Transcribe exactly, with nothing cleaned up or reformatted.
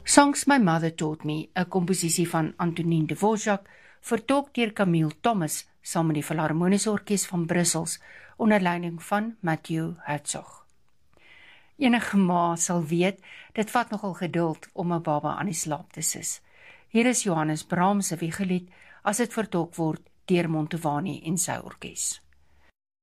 Songs My Mother Taught Me, 'n komposisie van Antonin Dvorak, vertolk deur Camille Thomas saam met die Filharmoniese Orkees van Brussels onder leiding van Matthew Herzog. Enige ma sal weet, dit vat nogal geduld om 'n baba aan die slaap te sis. Hier is Johannes Brahms se Wiegelied as dit vertolk word deur Mantovani en sy orkes.